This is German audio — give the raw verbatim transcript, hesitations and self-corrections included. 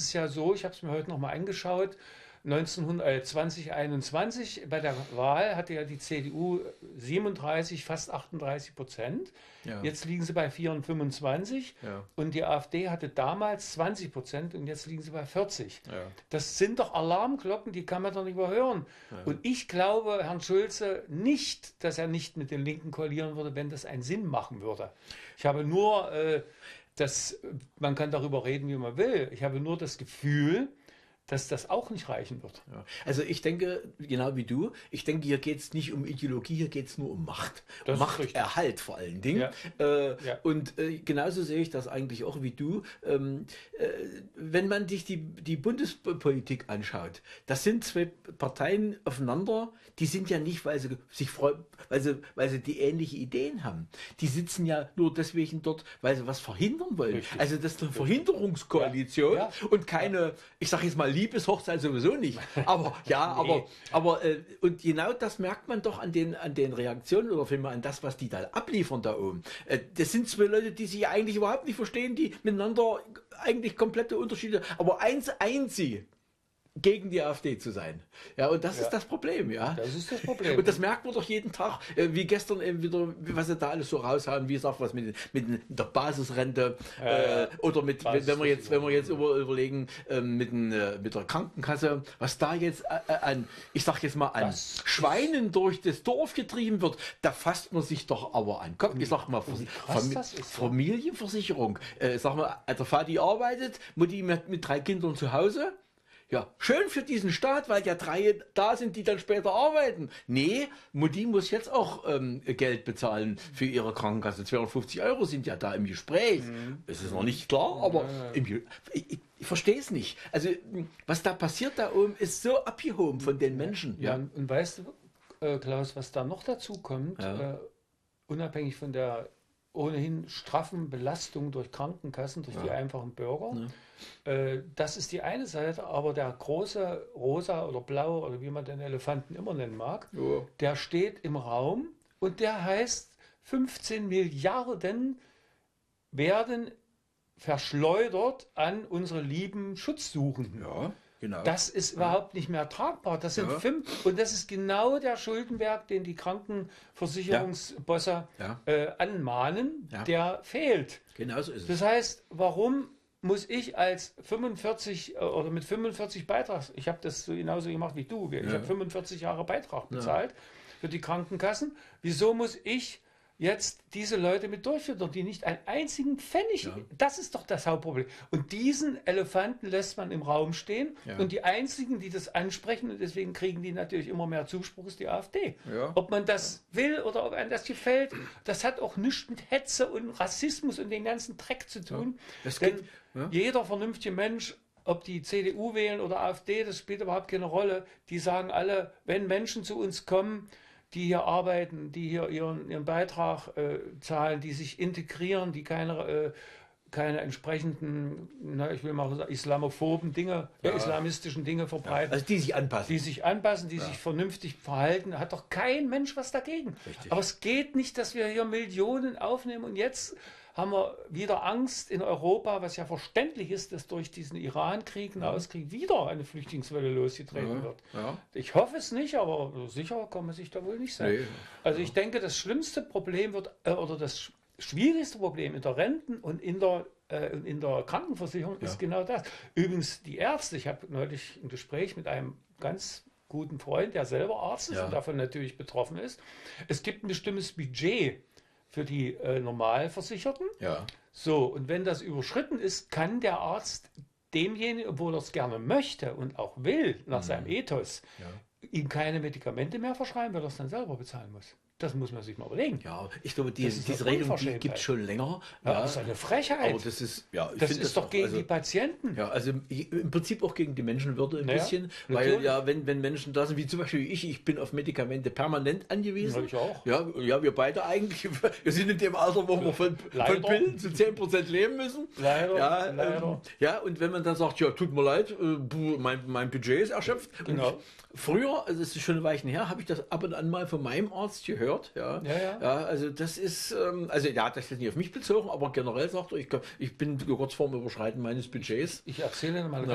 es ja so, ich habe es mir heute noch mal angeschaut, neunzehnhundert, äh, zwanzig einundzwanzig bei der Wahl hatte ja die C D U siebenunddreißig, fast achtunddreißig Prozent. Ja. Jetzt liegen sie bei vierundfünfundzwanzig Ja. und die AfD hatte damals zwanzig Prozent und jetzt liegen sie bei vierzig. Ja. Das sind doch Alarmglocken, die kann man doch nicht überhören. Ja. Und ich glaube Herrn Schulze nicht, dass er nicht mit den Linken koalieren würde, wenn das einen Sinn machen würde. Ich habe nur, äh, das, man kann darüber reden, wie man will, ich habe nur das Gefühl, dass das auch nicht reichen wird. Ja. Also ich denke, genau wie du, ich denke, hier geht es nicht um Ideologie, hier geht es nur um Macht. Das ist Machterhalt vor allen Dingen. Ja. Äh, Ja. Und äh, genauso sehe ich das eigentlich auch wie du. Ähm, äh, wenn man sich die, die Bundespolitik anschaut, das sind zwei Parteien aufeinander, die sind ja nicht, weil sie sich freuen, weil sie, weil sie die ähnliche Ideen haben. Die sitzen ja nur deswegen dort, weil sie was verhindern wollen. Richtig. Also das ist eine Verhinderungskoalition Ja. Ja. und keine, ich sage jetzt mal, Liebeshochzeit sowieso nicht. Aber ja, Nee. aber aber äh, und genau das merkt man doch an den an den Reaktionen oder vielmehr an das, was die da abliefern da oben. Äh, das sind zwei Leute, die sich eigentlich überhaupt nicht verstehen, die miteinander eigentlich komplette Unterschiede. Aber eins eint sie, gegen die AfD zu sein. Ja, und das Ja. ist das Problem, ja. Das ist das Problem. Und das merkt man doch jeden Tag, äh, wie gestern eben wieder, wie- was sie da alles so raushauen, wie gesagt, was mit, mit der Basisrente Ja, äh, oder mit, Basis- wenn wir jetzt, wenn wir jetzt über, überlegen, äh, mit, den, äh, mit der Krankenkasse, was da jetzt äh, äh, an, ich sag jetzt mal, an Das Schweinen durch das Dorf getrieben wird, da fasst man sich doch aber an Kopf. Ich sag mal, Vers- wie krass Fam- das ist, ja. Familienversicherung. Äh, sag mal, der Vati arbeitet, Mutti mit, mit drei Kindern zu Hause. Ja, schön für diesen Staat, weil ja drei da sind, die dann später arbeiten. Nee, Mutti muss jetzt auch ähm, Geld bezahlen für ihre Krankenkasse. zweihundertfünfzig Euro sind ja da im Gespräch. Mhm. Es ist noch nicht klar, aber im, Ge- ich, ich, ich verstehe es nicht. Also, was da passiert da oben, ist so abgehoben von den Menschen. Ja, und weißt du, äh, Klaus, was da noch dazu kommt, Ja. äh, unabhängig von der ohnehin straffen Belastung durch Krankenkassen, durch die einfachen Bürger, äh, das ist die eine Seite, aber der große rosa oder blau oder wie man den Elefanten immer nennen mag, Ja. der steht im Raum und der heißt, fünfzehn Milliarden werden verschleudert an unsere lieben Schutzsuchenden. Ja, genau. Das ist überhaupt nicht mehr tragbar. Das sind Ja. fünf, und das ist genau der Schuldenberg, den die Krankenversicherungsbosse Ja. äh, anmahnen, Ja. der fehlt. Genau so ist es. Das heißt, warum muss ich als fünfundvierzig äh, oder mit fünfundvierzig Beitrags, ich habe das so genauso gemacht wie du, ich Ja. habe fünfundvierzig Jahre Beitrag bezahlt für die Krankenkassen. Wieso muss ich jetzt diese Leute mit durchfüttern, die nicht einen einzigen Pfennig, Ja. das ist doch das Hauptproblem. Und diesen Elefanten lässt man im Raum stehen Ja. und die einzigen, die das ansprechen, und deswegen kriegen die natürlich immer mehr Zuspruch, ist die AfD. Ja. Ob man das will oder ob einem das gefällt, das hat auch nichts mit Hetze und Rassismus und den ganzen Dreck zu tun. Das Denn geht- ja. jeder vernünftige Mensch, ob die C D U wählen oder AfD, das spielt überhaupt keine Rolle. Die sagen alle, wenn Menschen zu uns kommen, die hier arbeiten, die hier ihren, ihren Beitrag äh, zahlen, die sich integrieren, die keine, äh, keine entsprechenden, na, ich will mal sagen, islamophoben Dinge, äh, islamistischen Dinge verbreiten, Also die sich anpassen. die sich anpassen, die sich vernünftig verhalten, hat doch kein Mensch was dagegen. Richtig. Aber es geht nicht, dass wir hier Millionen aufnehmen und jetzt haben wir wieder Angst in Europa, was ja verständlich ist, dass durch diesen Iran-Krieg, Nahostkrieg wieder eine Flüchtlingswelle losgetreten Ja, wird. ja. Ich hoffe es nicht, aber sicher kann man sich da wohl nicht sein. Nee. Also ich denke, das schlimmste Problem wird, äh, oder das sch- schwierigste Problem in der Renten- und in der, äh, in der Krankenversicherung ist genau das. Übrigens, die Ärzte, ich habe neulich ein Gespräch mit einem ganz guten Freund, der selber Arzt ist Ja. und davon natürlich betroffen ist. Es gibt ein bestimmtes Budget für die äh, Normalversicherten. Ja. So, und wenn das überschritten ist, kann der Arzt demjenigen, obwohl er es gerne möchte und auch will, nach seinem Ethos, ihm keine Medikamente mehr verschreiben, weil er es dann selber bezahlen muss. Das muss man sich mal überlegen. Ja, ich glaube, die, Das ist diese eine Regelung die Unverschämtheit. gibt es schon länger. Ja, das ist eine Frechheit. Aber das ist, ja, ich Das finde ist doch auch, gegen also, die Patienten. Ja, also im Prinzip auch gegen die Menschenwürde ein Naja, bisschen, weil natürlich. ja, wenn, wenn Menschen da sind, wie zum Beispiel ich, ich bin auf Medikamente permanent angewiesen. Ja, ich auch. Ja, ja, wir beide eigentlich. Wir sind in dem Alter, wo wir von, von Leider. Pillen zu zehn Prozent leben müssen. Leider, Ja, leider. Ähm, ja, und wenn man dann sagt, ja, tut mir leid, äh, puh, mein, mein Budget ist erschöpft. Genau. Und früher, also es ist schon eine Weile her, habe ich das ab und an mal von meinem Arzt gehört. Ja, Ja, ja. ja also das ist, ähm, also ja, das ist nicht auf mich bezogen, aber generell sagt er, ich, kann- ich bin kurz vorm Überschreiten meines Budgets. Ich erzähle mal eine Ja.